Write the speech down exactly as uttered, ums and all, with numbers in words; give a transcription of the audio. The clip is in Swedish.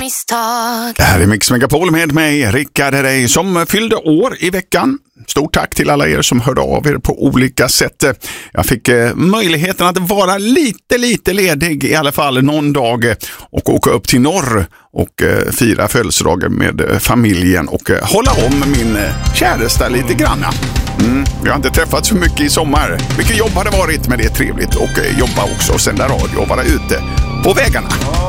misstag. Det här är Mix Megapol med mig, Rickard Herrey, som fyllde år i veckan. Stort tack till alla er som hörde av er på olika sätt. Jag fick eh, möjligheten att vara lite, lite ledig i alla fall någon dag eh, och åka upp till norr och eh, fira födelsedagen med eh, familjen och eh, hålla om min eh, käresta lite granna. Mm, vi har inte träffats så mycket i sommar. Mycket jobb har det varit, men det är trevligt att eh, jobba också och sända radio och vara ute på vägarna.